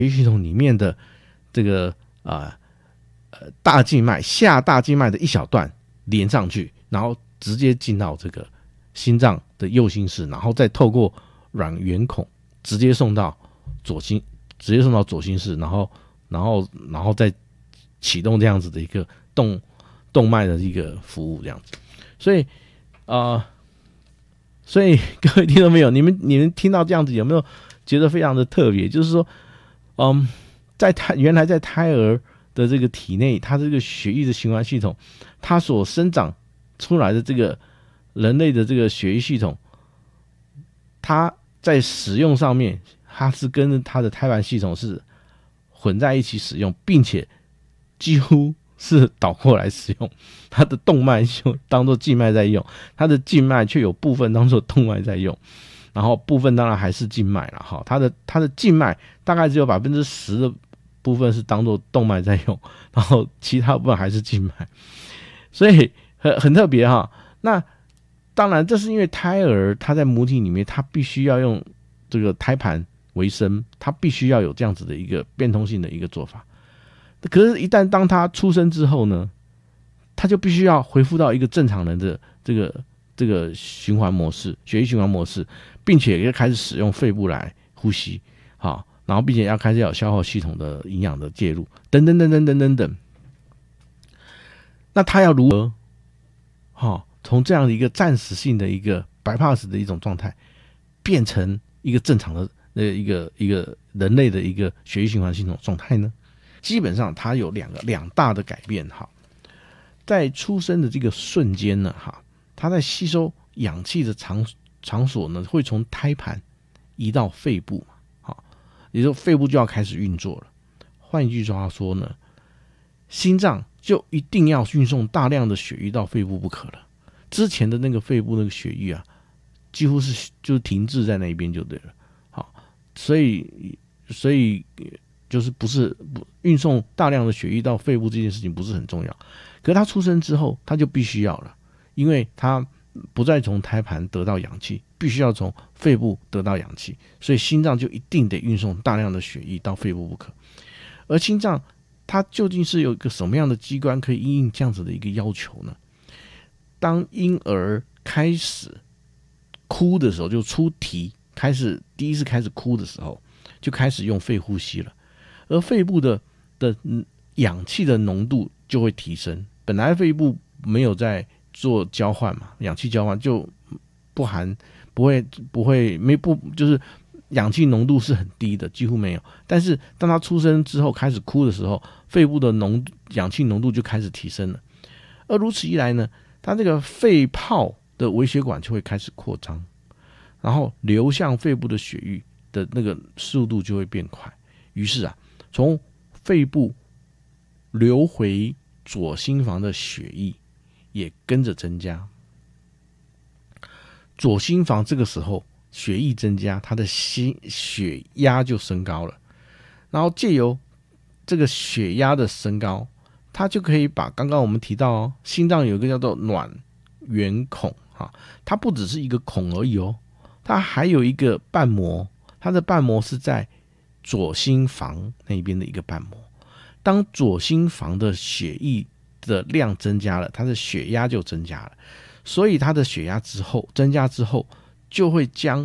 血液系统里面的这个大静脉下大静脉的一小段连上去，然后直接进到这个心脏的右心室，然后再透过软圆孔直接送到左心室，然后再启动这样子的一个动脉的一个服务，这样子。所以各位听到没有？你们听到这样子有没有觉得非常的特别？就是说，原来在胎儿的这个体内，它这个血液的循环系统，它所生长出来的这个人类的这个血液系统，它在使用上面，它是跟它的胎盘系统是混在一起使用，并且几乎是倒过来使用，它的动脉就当做静脉在用，它的静脉却有部分当做动脉在用，然后部分当然还是静脉了哈。它的静脉大概只有10%的部分是当做动脉在用，然后其他部分还是静脉，所以很特别哈。那当然，这是因为胎儿他在母体里面，他必须要用这个胎盘为生，他必须要有这样子的一个变通性的一个做法。可是，一旦当他出生之后呢，他就必须要恢复到一个正常人的这个循环模式，血液循环模式，并且要开始使用肺部来呼吸，好，然后并且要开始有消耗系统的营养的介入，等等等等等等等。那他要如何，从这样的一个暂时性的一个 bypass 的一种状态，变成一个正常的一个人类的一个血液循环系统状态呢？基本上它有两大的改变哈。在出生的这个瞬间呢，它在吸收氧气的场所呢，会从胎盘移到肺部，也就是肺部就要开始运作了。换一句话说呢，心脏就一定要运送大量的血液到肺部不可了。之前的那个肺部那个血液啊，几乎是就停滞在那边就对了。好，所以就是不运送大量的血液到肺部这件事情不是很重要。可是他出生之后，他就必须要了，因为他不再从胎盘得到氧气，必须要从肺部得到氧气，所以心脏就一定得运送大量的血液到肺部不可。而心脏它究竟是有一个什么样的机关可以因应这样子的一个要求呢？当婴儿开始哭的时候，就出题第一次开始哭的时候，就开始用肺呼吸了，而肺部的氧气的浓度就会提升。本来肺部没有在做交换嘛，氧气交换就就是氧气浓度是很低的，几乎没有。但是当他出生之后开始哭的时候，肺部的氧气浓度就开始提升了。而如此一来呢，他这个肺泡的微血管就会开始扩张，然后流向肺部的血液的那个速度就会变快。于是从肺部流回左心房的血液也跟着增加。左心房这个时候血液增加，它的血压就升高了，然后借由这个血压的升高，它就可以把刚刚我们提到心脏有一个叫做卵圆孔，它不只是一个孔而已它还有一个瓣膜，它的瓣膜是在左心房那边的一个瓣膜。当左心房的血液的量增加了，它的血压就增加了，所以它的血压增加之后，就会将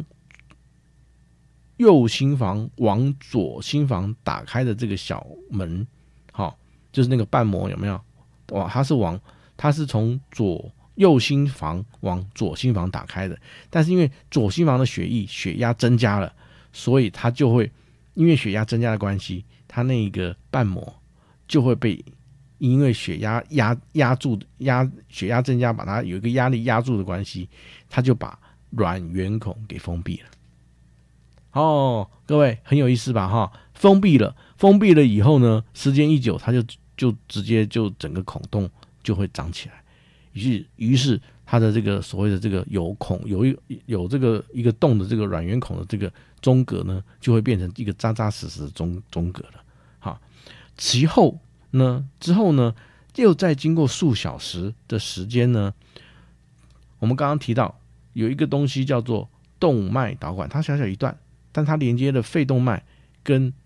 右心房往左心房打开的这个小门，就是那个瓣膜有没有？它是从右心房往左心房打开的，但是因为左心房的血压增加了，所以它就会因为血压增加的关系，它那个瓣膜就会被因为血压血压增加，把它有一个压力压住的关系，它就把卵圆孔给封闭了。各位很有意思吧？封闭了以后呢，时间一久，它就直接就整个孔洞就会长起来。于是它的这个所谓的这个有这个一个洞的这个卵圆孔的这个中隔呢，就会变成一个扎扎实实的中隔了。之后呢，又再经过数小时的时间呢，我们刚刚提到有一个东西叫做动脉导管，它小小一段，但它连接了肺动脉跟